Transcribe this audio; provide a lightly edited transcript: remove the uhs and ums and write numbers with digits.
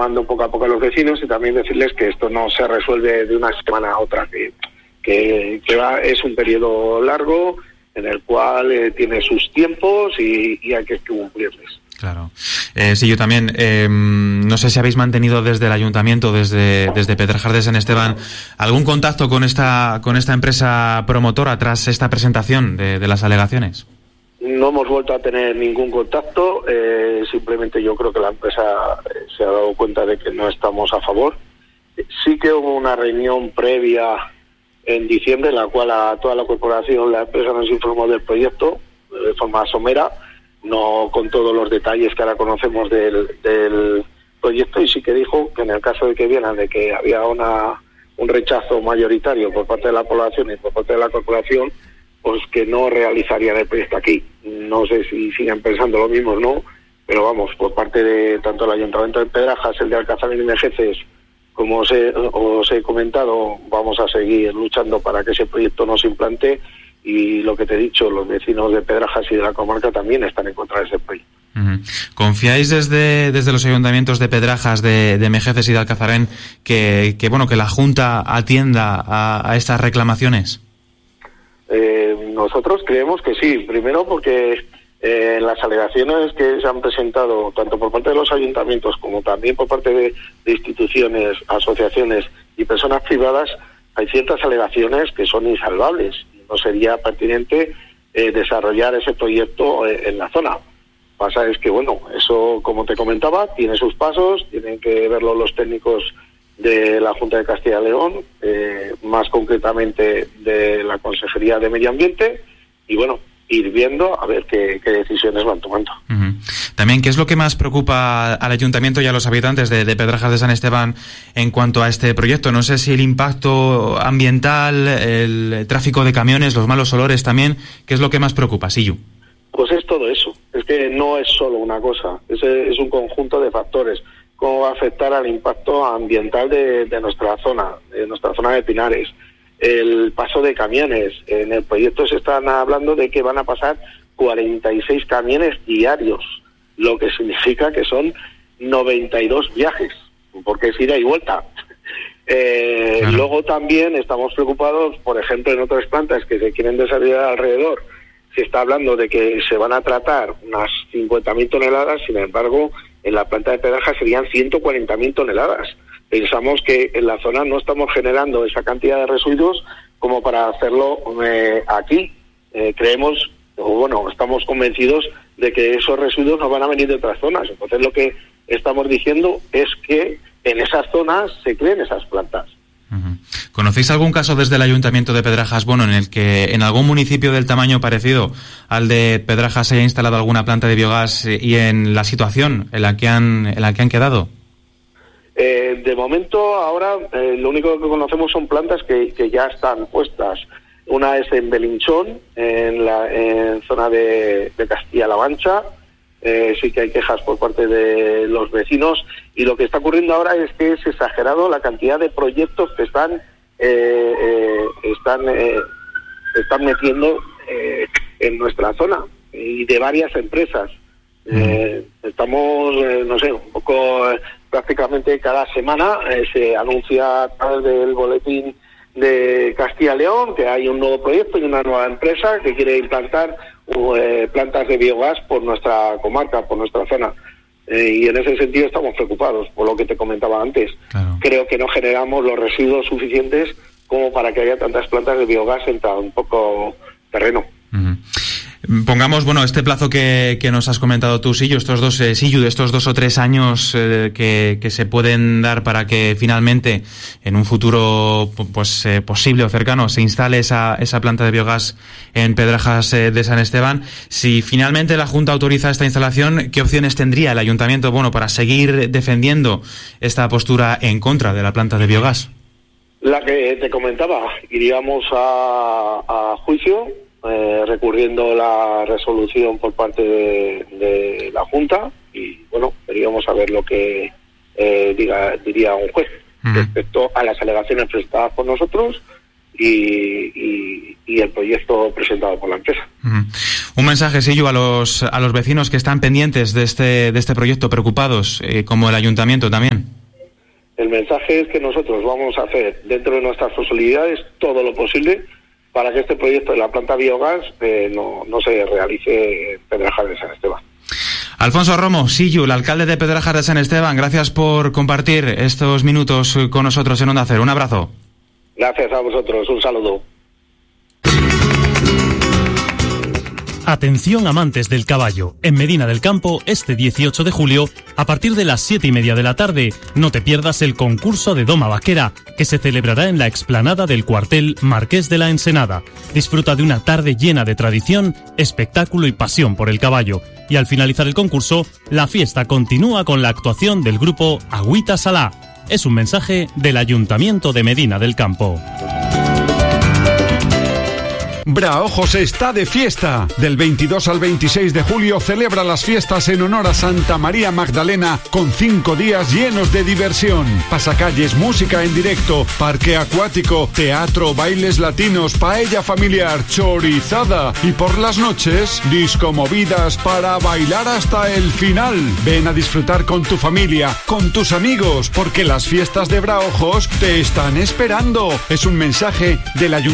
informando poco a poco a los vecinos y también decirles que esto no se resuelve de una semana a otra, que es un periodo largo en el cual tiene sus tiempos y hay que cumplirles. Claro. Sí, yo también, no sé si habéis mantenido desde el ayuntamiento, desde Pedrajas de San Esteban, algún contacto con esta empresa promotora tras esta presentación de las alegaciones. No hemos vuelto a tener ningún contacto, simplemente yo creo que la empresa se ha dado cuenta de que no estamos a favor. Sí que hubo una reunión previa en diciembre en la cual a toda la corporación, la empresa nos informó del proyecto de forma somera, no con todos los detalles que ahora conocemos del proyecto, y sí que dijo que en el caso de que vieran de que había un rechazo mayoritario por parte de la población y por parte de la corporación, pues que no realizarían el proyecto aquí. No sé si siguen pensando lo mismo o no, pero vamos, por parte de tanto el Ayuntamiento de Pedrajas, el de Alcazarén y Mejeces, como os he comentado, vamos a seguir luchando para que ese proyecto no se implante, y lo que te he dicho, los vecinos de Pedrajas y de la comarca también están en contra de ese proyecto. Uh-huh. ¿Confiáis desde los ayuntamientos de Pedrajas, de Mejeces y de Alcazarén que la Junta atienda a estas reclamaciones? Nosotros creemos que sí, primero porque en las alegaciones que se han presentado tanto por parte de los ayuntamientos como también por parte de instituciones, asociaciones y personas privadas, hay ciertas alegaciones que son insalvables. No sería pertinente desarrollar ese proyecto en la zona. Pasa es que, bueno, eso, como te comentaba, tiene sus pasos, tienen que verlo los técnicos de la Junta de Castilla y León, más concretamente de la Consejería de Medio Ambiente, y bueno, ir viendo a ver qué decisiones van tomando. Uh-huh. También, ¿qué es lo que más preocupa al Ayuntamiento y a los habitantes de Pedrajas de San Esteban en cuanto a este proyecto? No sé si el impacto ambiental, el tráfico de camiones, los malos olores también, ¿qué es lo que más preocupa, Sillu? Pues es todo eso, es que no es solo una cosa, es un conjunto de factores. ¿Cómo va a afectar al impacto ambiental de nuestra zona de Pinares? El paso de camiones. En el proyecto se están hablando de que van a pasar 46 camiones diarios, lo que significa que son 92 viajes, porque es ida y vuelta. Claro. Luego también estamos preocupados, por ejemplo, en otras plantas que se quieren desarrollar alrededor, se está hablando de que se van a tratar unas 50.000 toneladas, sin embargo, en la planta de Pedrajas serían 140.000 toneladas. Pensamos que en la zona no estamos generando esa cantidad de residuos como para hacerlo aquí. Estamos convencidos de que esos residuos no van a venir de otras zonas. Entonces lo que estamos diciendo es que en esas zonas se creen esas plantas. Uh-huh. ¿Conocéis algún caso desde el Ayuntamiento de Pedrajas, en el que en algún municipio del tamaño parecido al de Pedrajas se haya instalado alguna planta de biogás y en la situación en la que han quedado? De momento, ahora, lo único que conocemos son plantas que ya están puestas. Una es en Belinchón, en zona de Castilla-La Mancha. Sí que hay quejas por parte de los vecinos, y lo que está ocurriendo ahora es que es exagerado la cantidad de proyectos que están metiendo en nuestra zona, y de varias empresas. Estamos, un poco, prácticamente cada semana se anuncia a través del boletín de Castilla y León que hay un nuevo proyecto y una nueva empresa que quiere implantar plantas de biogás por nuestra comarca, por nuestra zona. Y en ese sentido estamos preocupados, por lo que te comentaba antes. Claro. Creo que no generamos los residuos suficientes como para que haya tantas plantas de biogás en tan poco terreno. Uh-huh. Pongamos, este plazo que nos has comentado tú, Sillu, estos 2 o 3 años que se pueden dar para que finalmente en un futuro posible o cercano se instale esa planta de biogás en Pedrajas de San Esteban. Si finalmente la Junta autoriza esta instalación, ¿qué opciones tendría el Ayuntamiento para seguir defendiendo esta postura en contra de la planta de biogás? La que te comentaba, iríamos a juicio, recurriendo la resolución por parte de la Junta, y veríamos a ver lo que diría un juez respecto a las alegaciones presentadas por nosotros y el proyecto presentado por la empresa. Un mensaje, Sillo, a los vecinos que están pendientes de este proyecto, preocupados, como el ayuntamiento también. El mensaje es que nosotros vamos a hacer, dentro de nuestras posibilidades, todo lo posible para que este proyecto de la planta biogás no se realice en Pedrajas de San Esteban. Alfonso Romo, Sillo, el alcalde de Pedrajas de San Esteban, gracias por compartir estos minutos con nosotros en Onda Cero. Un abrazo. Gracias a vosotros, un saludo. Atención amantes del caballo. En Medina del Campo, este 18 de julio, a partir de las 7:30 de la tarde, no te pierdas el concurso de doma vaquera, que se celebrará en la explanada del cuartel Marqués de la Ensenada. Disfruta de una tarde llena de tradición, espectáculo y pasión por el caballo. Y al finalizar el concurso, la fiesta continúa con la actuación del grupo Agüita Salá. Es un mensaje del Ayuntamiento de Medina del Campo. Braojos está de fiesta. Del 22 al 26 de julio celebra las fiestas en honor a Santa María Magdalena con 5 días llenos de diversión. Pasacalles, música en directo, parque acuático, teatro, bailes latinos, paella familiar, chorizada y por las noches, disco movidas para bailar hasta el final. Ven a disfrutar con tu familia, con tus amigos, porque las fiestas de Braojos te están esperando. Es un mensaje del Ayuntamiento